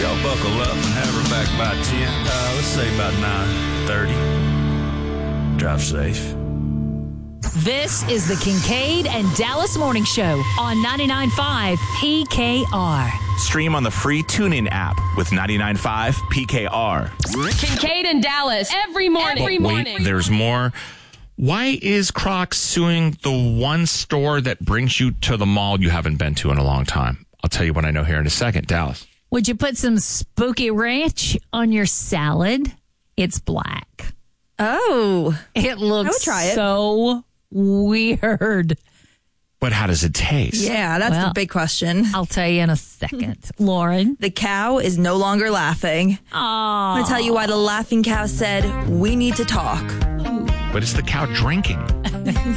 y'all buckle up and have her back by 10. Let's say about 9:30. Drive safe. This is the Kincaid and Dallas Morning Show on 99.5 PKR. Stream on the free TuneIn app with 99.5 PKR. Kincaid and Dallas every morning. Wait, there's more. Why is Crocs suing the one store that brings you to the mall you haven't been to in a long time? I'll tell you what I know here in a second. Dallas. Would you put some spooky ranch on your salad? It's black. Oh. It looks I would try it. so weird. But how does it taste? Yeah, that's the big question. I'll tell you in a second. Lauren? The cow is no longer laughing. I'm going to tell you why the laughing cow said, we need to talk. But it's the cow drinking.